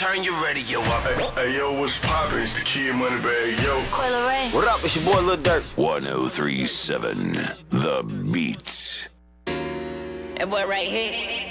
turn your radio up. Hey, yo, what's poppin'? It's the Kid Moneybagg, yo. Coil Ray. What up? It's your boy Lil Durk. 1037 The Beats. That boy right here.